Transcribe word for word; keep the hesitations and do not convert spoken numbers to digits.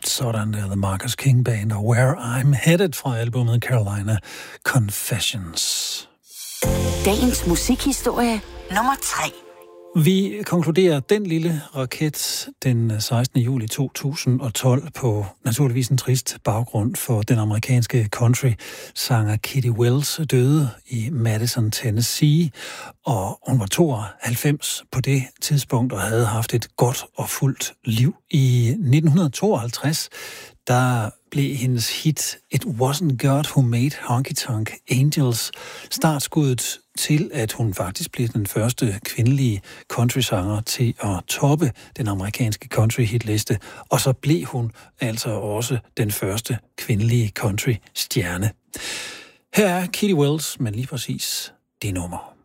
Sådan der, The Marcus King Band og Where I'm Headed fra albumet Carolina Confessions. Dagens musikhistorie nummer tre. Vi konkluderer den lille raket den sekstende juli to tusind og tolv på naturligvis en trist baggrund for den amerikanske country-sanger Kitty Wells døde i Madison, Tennessee, og hun var tooghalvfems på det tidspunkt og havde haft et godt og fuldt liv. I nitten tooghalvtreds der blev hendes hit It Wasn't God Who Made Honky Tonk Angels startskuddet til, at hun faktisk blev den første kvindelige countrysanger til at toppe den amerikanske country-hitliste, og så blev hun altså også den første kvindelige country-stjerne. Her er Kitty Wells, men lige præcis det nummer.